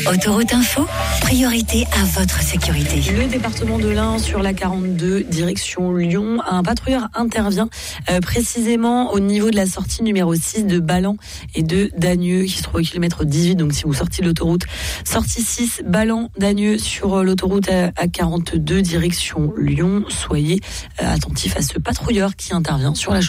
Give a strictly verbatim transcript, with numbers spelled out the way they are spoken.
Autoroute Info, priorité à votre sécurité. Le département de l'Ain sur la quarante-deux, direction Lyon. Un patrouilleur intervient euh, précisément au niveau de la sortie numéro six de Ballan et de Dagneux, qui se trouve au kilomètre dix-huit. Donc si vous sortez de l'autoroute, sortie six, Ballan, Dagneux sur l'autoroute A quarante-deux, direction Lyon. Soyez euh, attentifs à ce patrouilleur qui intervient sur la